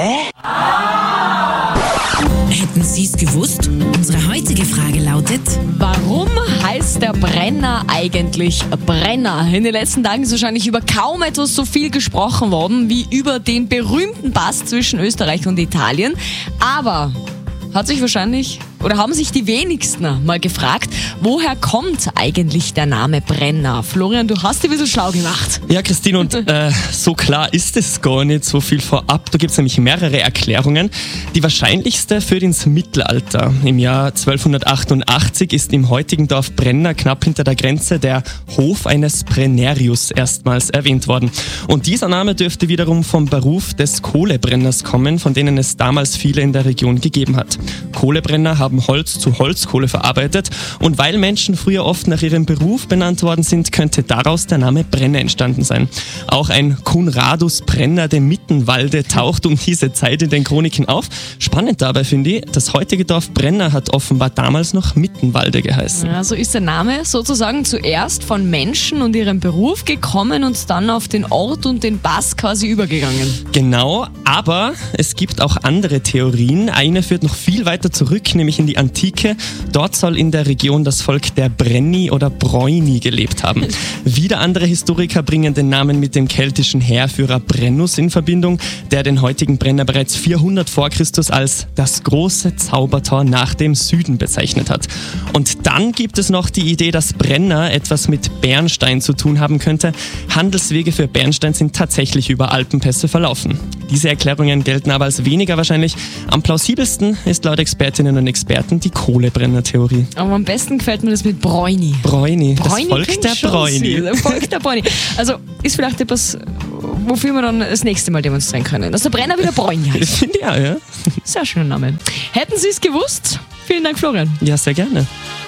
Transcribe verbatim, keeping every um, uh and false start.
Hätten Sie es gewusst? Unsere heutige Frage lautet: Warum heißt der Brenner eigentlich Brenner? In den letzten Tagen ist wahrscheinlich über kaum etwas so viel gesprochen worden wie über den berühmten Pass zwischen Österreich und Italien. Aber hat sich wahrscheinlich, oder haben sich die wenigsten mal gefragt, woher kommt eigentlich der Name Brenner? Florian, du hast dich ein bisschen schlau gemacht. Ja, Christine, und äh, so klar ist es gar nicht so viel vorab. Da gibt es nämlich mehrere Erklärungen. Die wahrscheinlichste führt ins Mittelalter. Im Jahr zwölfhundertachtundachtzig ist im heutigen Dorf Brenner, knapp hinter der Grenze, der Hof eines Brennerius erstmals erwähnt worden. Und dieser Name dürfte wiederum vom Beruf des Kohlebrenners kommen, von denen es damals viele in der Region gegeben hat. Kohlebrenner haben Holz zu Holzkohle verarbeitet, und weil Menschen früher oft nach ihrem Beruf benannt worden sind, könnte daraus der Name Brenner entstanden sein. Auch ein Conradus Brenner de Mittenwalde taucht um diese Zeit in den Chroniken auf. Spannend dabei finde ich, das heutige Dorf Brenner hat offenbar damals noch Mittenwalde geheißen. Ja, so ist der Name sozusagen zuerst von Menschen und ihrem Beruf gekommen und dann auf den Ort und den Pass quasi übergegangen. Genau, aber es gibt auch andere Theorien. Eine führt noch viel weiter zurück, nämlich in die Antike. Dort soll in der Region das Volk der Brenni oder Broini gelebt haben. Wieder andere Historiker bringen den Namen mit dem keltischen Heerführer Brennus in Verbindung, der den heutigen Brenner bereits vierhundert vor Christus als das große Zaubertor nach dem Süden bezeichnet hat. Und dann gibt es noch die Idee, dass Brenner etwas mit Bernstein zu tun haben könnte. Handelswege für Bernstein sind tatsächlich über Alpenpässe verlaufen. Diese Erklärungen gelten aber als weniger wahrscheinlich. Am plausibelsten ist laut Expertinnen und Experten die Kohlebrenner-Theorie. Aber am besten gefällt mir das mit Broini. Broini, Broini das Volk klingt der schon Broini. süß. Das Volk der Broini. Also ist vielleicht etwas, wofür wir dann das nächste Mal demonstrieren können. Dass der Brenner wieder Broini heißt. Finde ich auch, ja. Sehr schöner Name. Hätten Sie es gewusst? Vielen Dank, Florian. Ja, sehr gerne.